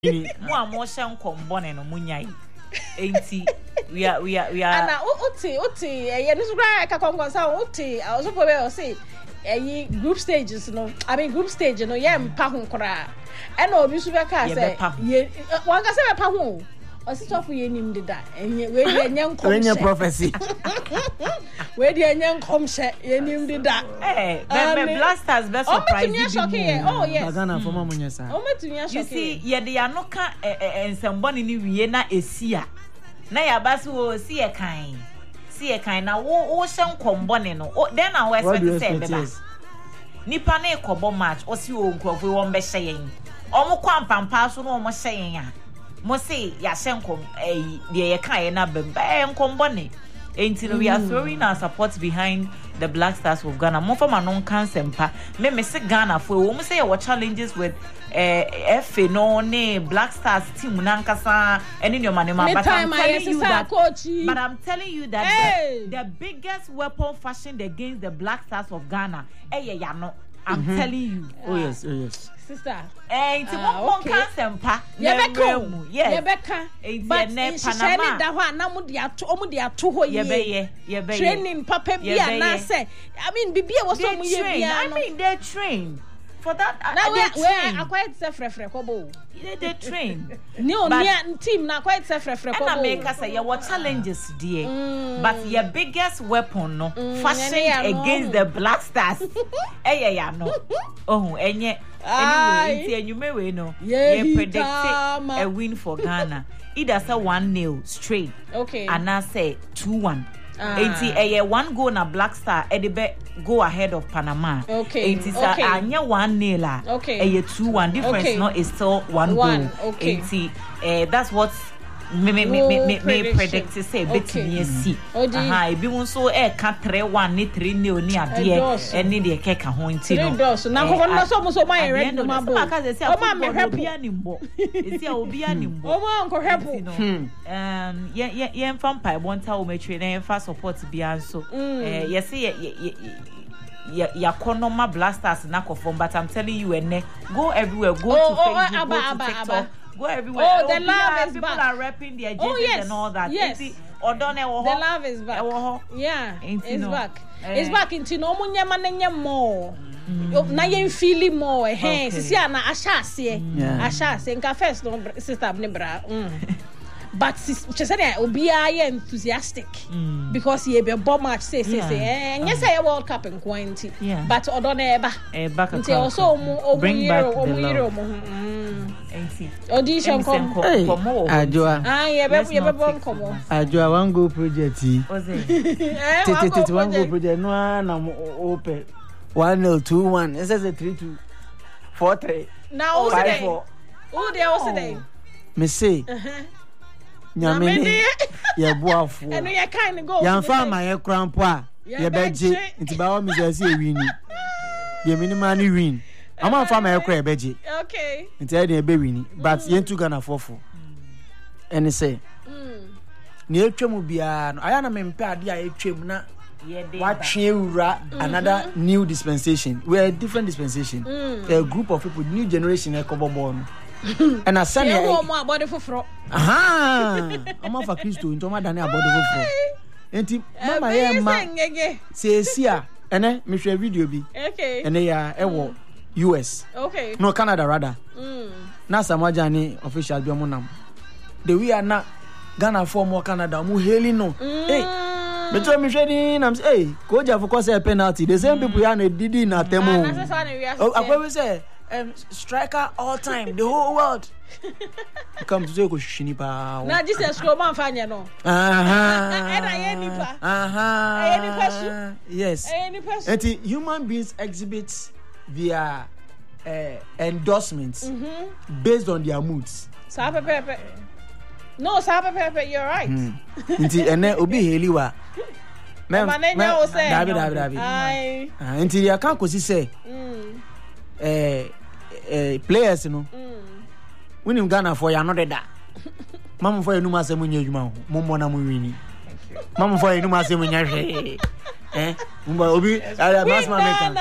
Mo amotion kombone no munyai. Enti we are ana uti ye no sukra ka kongonsa uti also for we say group stages no I mean group stage no ye mpa ho kora e na obi su be ka say ye wan ka say be pa ho ositofu ye nim dida enye we ye nyankom enye prophecy we dey nyankom she ye nim dida me blasters be surprise you. Oh yes Ghana for mamunyesa o metunya shock. You see ye dey anoka ensemboni ni wiye na esia na ya basu o si e kan na wo hye nkombone no then I expect say beba nipa na ekobo match o si o nkrofo wo mbe hye yen omo kwampampa so no omo hye yen a mo say ya hye nkom de ye kan ye na bemba nkombone until we are throwing our support behind the Black Stars of Ghana. Mo fama non kan sempa me say Ghana for wo mo say your challenges with FA no ne Black Stars team nankasa any your money but I'm telling you that the biggest weapon fashioned against the Black Stars of Ghana ya no I'm telling you. Oh yes sister nti mo kan sempa yebeka but ne Panama da ho na mo de ato ho ye training papa bia na say I mean bibia was so mo ye bia I mean they train for that. Now we quite frefre kobo. They train. No, team na quite frefre kobo. And America say your challenges dear. But your biggest weapon no fashioned against the Black Stars. No. Oh, anyway, you may we know. You predict a win for Ghana. Either say 1-0 straight. Okay. And I say 2-1. Enti one goal na Black Star edibe go ahead of Panama. Okay. Enti sa anya 1-0 la. Okay. 2-1 difference no is still one goal. Okay. Enti that's what me predict say betimi see. Ebi won so ka 3-1 ni 3-0 ni ade eni de keka ho enti no. Na ko na so my red no mabo. O ma me happy animbo. Esi a obi animbo. O ma nko happy. Ye mfa mpa bonta o metwe na ye mfa support bia so. Ye say ya konoma blasters na kofom but I'm telling you go everywhere go to Facebook go to TikTok. Go everywhere. Oh, the love is people back. Are rapping their jerseys and all that. Yes. The love is back. Yeah, it's back. It's back into no munyama nenya more. Na yen feeling more. Hey, sisi ana ashase. Ashase. Nka first no sister ne bra. But chesane obia ye enthusiastic because ye be bomb match say yes I World Cup in quantity but odone eba nti also bring back the love audition come Ajoa ye be bon come Ajoa one go project one go project no na open 1-0 2-1 it says 3-2 4-3 now who they also they me say nyamene ye boafo eno ye kind go ya fa ma ye krampo a ye beje nti ba wo mi say win ye minima ni win ama fa ma ye kra ye beje okay nti e dey be win but ye ntu Ghana fofo ene say ni etwem bia no aya na me mpe ade a etwem na wa twe ura another new dispensation we are a different dispensation a group of people new generation e kobobo no and I send you more about the foforo I'm for Christo into my dani about the foforo enti mama ye ma say sia ene me share video bi okay ene ya ewo US okay no Canada rather na samaja ni official bi omonam the we are na Ghana for more Canada mu hailing no hey me share ni am say hey ko ja for cause a penalty the same people ya na didi na temo akwa we say striker all time the whole world come to go shini pa na Jesus scroll man fanya no yes and human beings exhibit their endorsements based on their moods no sapepe you're right nti ene obi heliwa dabi nti ya kan kosi say players no winning Ghana for ya no da mama for you no masem nya adwuma ho mommo na mo wini mama for you no masem nya hwe mba obi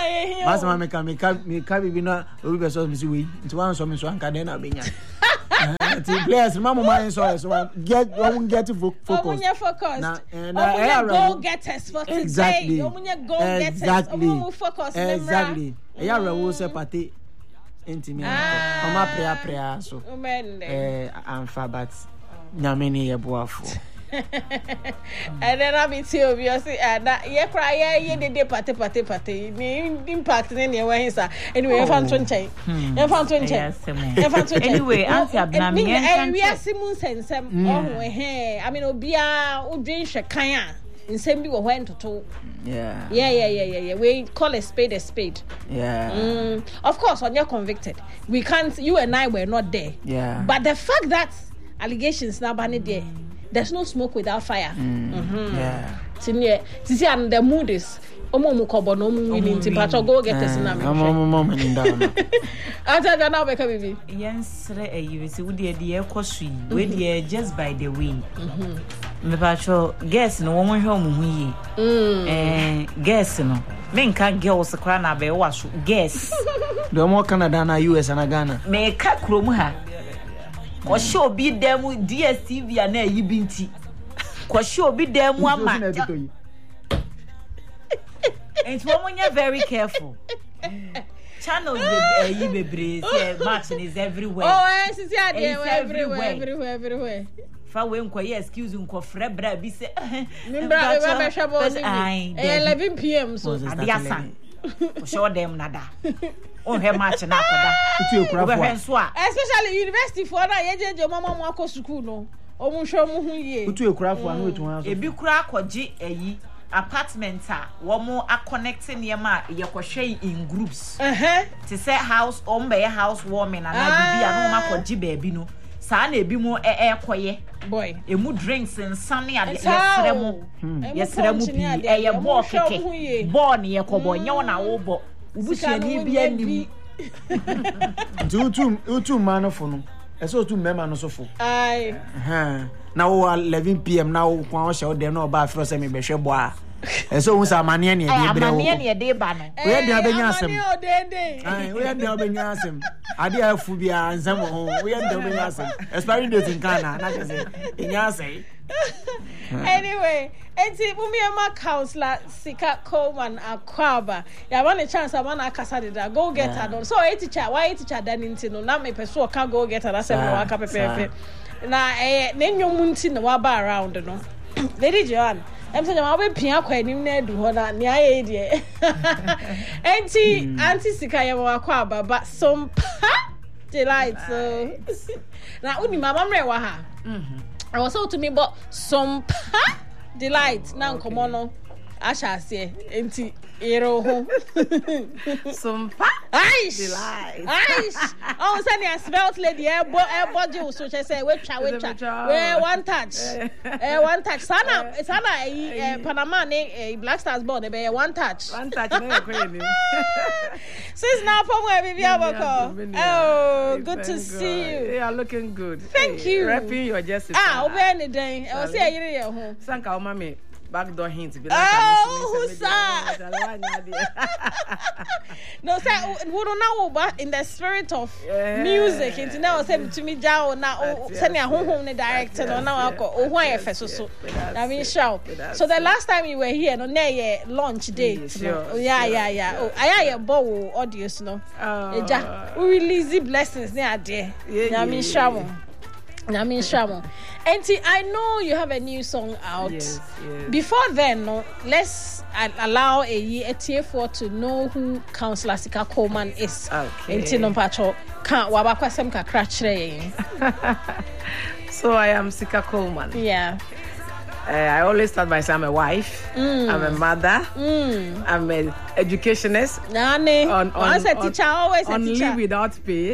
masma meka bibi na obi be so mi si we nti wan so mi so anka den na obenya The players, mama, mind so won't get to focus. Focused. Goal getters for today. Exactly. Exactly. Focus. Exactly. Yeah, we say party. Intimate. Mama prayer so. I'm far but nyameni yebuafo. And then I be too obviously that ye cry ye de party impact in your way sir. Anyway, you found 20. You found 20. Anyway, auntie Abnam we are Simon sense I mean obia udrin hwekan nsem bi wo hwe ntoto. Yeah. We call a spade a spade. Yeah. Of course, when you're convicted, we can't. You and I were not there. Yeah. But the fact that allegations now banned there, there's no smoke without fire. Yeah. See, and the mood is. Omo mukobo no mu winning timpacho go get us na me. Mama in down. Ata na be ka bibi. Yensre you see we dey ekosu yi. We dey just by the way. Me pacho guess no wo hwe omu yi. Guess no. Me nka girls kra na be waso guess. Do mo Canada na US na Ghana. Me ka krom ha. Ko show bi dem DSTV na yi binti. Ko show bi dem ama. And woman, you're very careful. Channels matching is everywhere. Oh, it's everywhere. Fa we nko excuse nko frebra bi say. Remember 11 p.m. so adiasan. Show them nada. On her match na koda. Especially university for na yejeje mama mo akọ school no. Omu hwe mu hu ye. Utu ekurafo anu etu ha so. Ebi kura akọji eyi. Apartment womo are connecting yema yekohwe in groups to say house be house warming and bibia no makoji baby no saa na ebi mu koye boy emu drinks nsane ade yesere mu bi eye ball keke ball ne yekobo nye na wo bo ubusuani bi anim utu manofo no eso tu mema no sofo ai now 11 p.m. now kwa show dem na oba afro se me behwe bo a eso hu sa mane ne de bre wo mane ne de ba no we de abenya asem ai we de abenya asem ade afu bia ansam ho we de abenya asem expiring date in Ghana na say enya say anyway enti bumiema counselor Sika Coleman Akwaba ya want a chance I want akasa de go get her so e teacher why teacher dan nti no na me person ka go get her asem no aka pepepe na nenyomu nti na waba around no Lady Joan I'm saying I will pia kwa nim na edu ho na ne aye de enti anti Sika ya wakwa baba some delight so na uni mama mre wa ha I was so to me but some delight na nkomo no asha ase enti ero ho some delight oh send you smelt lady body so she say we one touch sana Panama ne Black Stars born be one touch no queen since now from where Bibi Aboko oh good to see you you are looking good thank you repping your jersey obe any day I was say yire ye ho sanka o mama backdoor hint be like no say we don't know but in the spirit of music into now say to me jaw na send ya honhom ne director no na akọ ohun ayefe so I mean shout so the last time you were here no na ye launch date no yeah oh aya bow audience no eja we release blessings ne ade I mean shout and I know you have a new song out. Yes. Before then, no, let's allow a TF4 to know who Councillor Sika Coleman is. Okay. So I am Sika Coleman. Yeah. I always start by saying I'm a wife, I'm a mother, I'm an educationist. Once a teacher, always a teacher. On leave without pay.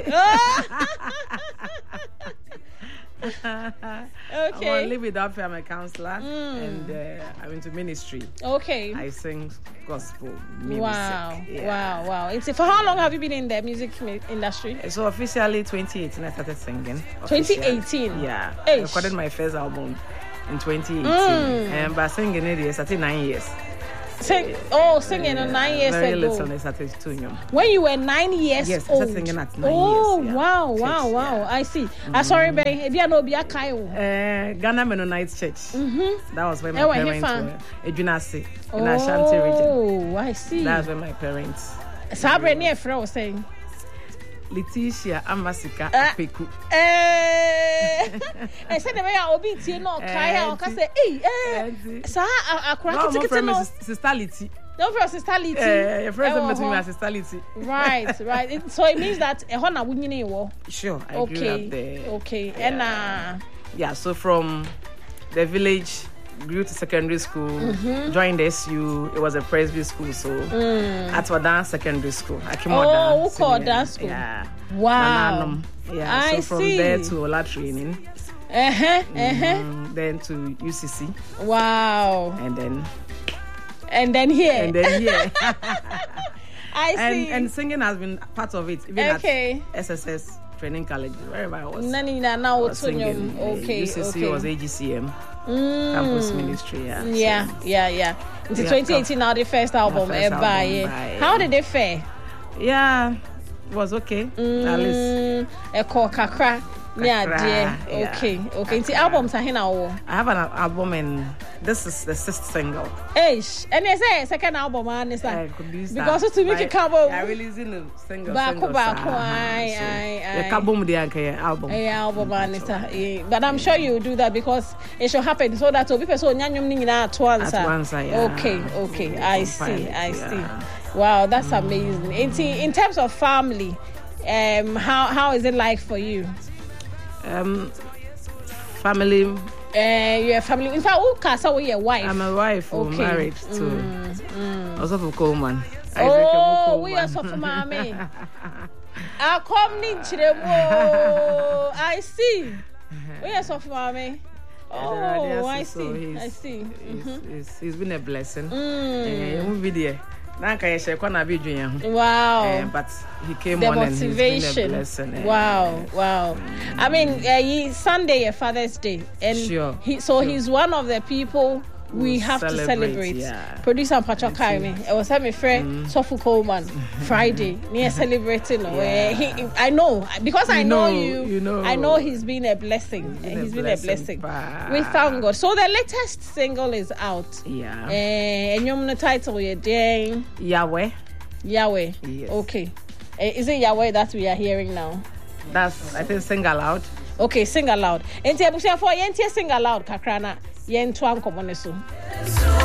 Okay. I live without pay. I'm a counselor and I'm into ministry. Okay. I sing gospel music. Wow. It's for how long have you been in the music industry? So officially 2018 I started singing. 2018? Yeah. I recorded my first album in 2018. But singing it is 9 years. Singing 9 years very ago. Little, I started to when you were 9 years yes, old. Yes, I started singing at 9 years. Yeah. Wow. I see. Sorry, babe. If you know, be a Ghana Mennonite Church. That was where my parents were. Edwinase in Ashanti region. Oh, I see. That's where my parents. Sabre near Fro saying. Letitia Amasika Apeku. I said, I'll be tea no Kaya or say, Sir, I cried to get no sister Liti. No, for sister Liti. Your friend met me as sister Liti. Right. So it means that a Hona wouldn't know. Sure, I grew up there. Okay, and yeah, so from the village. Grew to secondary school, joined SU. It was a Presby school, so at Wadan Secondary School. Who called that school? Yeah. Wow. Yeah. So from there to Ola training. Then to UCC. Wow. And then here. I see. And singing has been part of it, even at SSS Training College, wherever I was. Now singing. UCC was AGCM. Campus ministry, yeah. It's 2018 now the first album. How did it fare? Yeah, it was okay. At least. Kakra. Yeah, okay. The albums are here now. I have an album and this is the 6th single. And they say second album, because to make it come out. I'm releasing the single. Back. Album, but I'm sure you will do that because it should happen so that people so at once. Okay. I see. Wow, that's amazing. In terms of family, how is it like for you? Family. Your family. In fact, who cast away your wife? I'm a wife. Married to also for Coleman. We are so for mommy. I come I see. We are so for mommy. I see. He's been a blessing. Wow. But he came the on motivation. And he's been a blessing. Wow. I mean, Sunday, Father's Day, and he's one of the people we have to celebrate. Yeah. Producer Patrick Kaimi, I was having a friend, Sofu Coleman, Friday, near celebrating. Yeah. I know, because I know you. I know he's been a blessing. He's been a blessing. We thank God. So the latest single is out. Yeah. And you're the title, Yahweh. Yes. Okay. Is it Yahweh that we are hearing now? That's, I think, Sing Aloud. Okay, Sing Aloud. And for sing aloud, Kakrana. Yen twan komoneso.